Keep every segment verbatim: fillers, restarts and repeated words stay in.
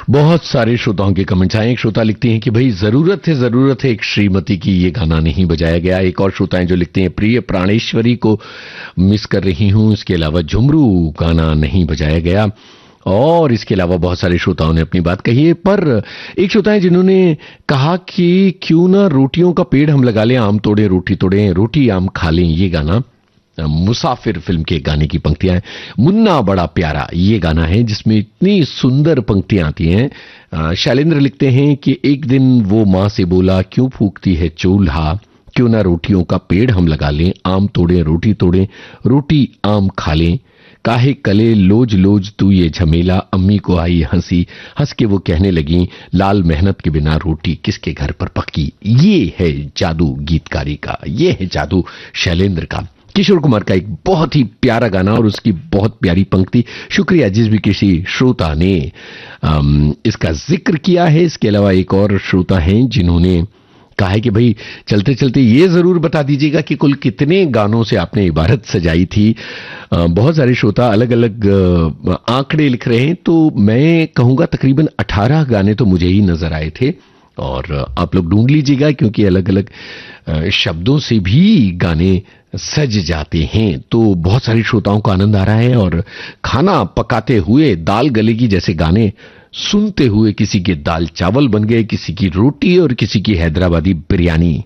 बहुत सारे श्रोताओं के कमेंट्स आए। एक श्रोता लिखते हैं कि भाई जरूरत है जरूरत है एक श्रीमती की, ये गाना नहीं बजाया गया। एक और श्रोता है जो लिखते हैं प्रिय प्राणेश्वरी को मिस कर रही हूं। इसके अलावा झुमरू गाना नहीं बजाया गया। और इसके अलावा बहुत सारे श्रोताओं ने अपनी बात कही है। पर एक श्रोता है जिन्होंने कहा कि क्यों ना रोटियों का पेड़ हम लगा लें, आम तोड़े रोटी तोड़े, रोटी आम खा लें। ये गाना मुसाफिर फिल्म के गाने की पंक्तियां हैं। मुन्ना बड़ा प्यारा ये गाना है जिसमें इतनी सुंदर पंक्तियां आती हैं। शैलेंद्र लिखते हैं कि एक दिन वो मां से बोला क्यों फूकती है चूल्हा, क्यों ना रोटियों का पेड़ हम लगा लें, आम तोड़े रोटी तोड़े, रोटी आम खा लें, काहे कले लोज लोज तू ये झमेला, अम्मी को आई हंसी, हंस के वो कहने लगी लाल मेहनत के बिना रोटी किसके घर पर पकी। ये है जादू गीतकारी का, ये है जादू शैलेंद्र का। किशोर कुमार का एक बहुत ही प्यारा गाना और उसकी बहुत प्यारी पंक्ति। शुक्रिया जिस भी किसी श्रोता ने आम, इसका जिक्र किया है। इसके अलावा एक और श्रोता हैं जिन्होंने कहा है कि भाई चलते चलते ये जरूर बता दीजिएगा कि कुल कितने गानों से आपने इबारत सजाई थी। आ, बहुत सारे श्रोता अलग अलग आंकड़े लिख रहे हैं, तो मैं कहूंगा तकरीबन अठारह गाने तो मुझे ही नजर आए थे। और आप लोग ढूंढ लीजिएगा क्योंकि अलग अलग शब्दों से भी गाने सज जाते हैं। तो बहुत सारे श्रोताओं को आनंद आ रहा है। और खाना पकाते हुए दाल गलेगी जैसे गाने सुनते हुए किसी के दाल चावल बन गए, किसी की रोटी और किसी की हैदराबादी बिरयानी।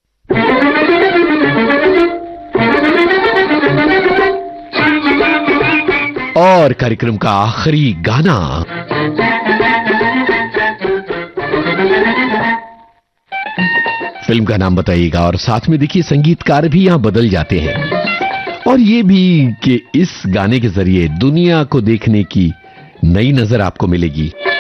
और कार्यक्रम का आखिरी गाना फिल्म का नाम बताइएगा और साथ में देखिए संगीतकार भी यहां बदल जाते हैं। और ये भी कि इस गाने के जरिए दुनिया को देखने की नई नजर आपको मिलेगी।